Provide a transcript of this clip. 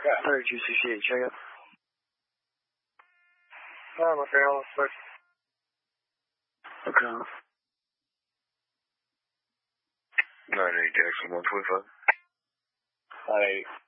3268, check it. I'm okay, I'll switch. Okay. 98 Jackson 125. 98.